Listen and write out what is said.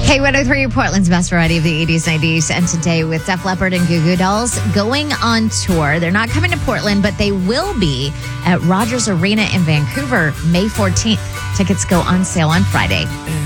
K103, Portland's best variety of the 80s, 90s, and today with Def Leppard and Goo Goo Dolls going on tour. They're not coming to Portland, but they will be at Rogers Arena in Vancouver May 14th. Tickets go on sale on Friday.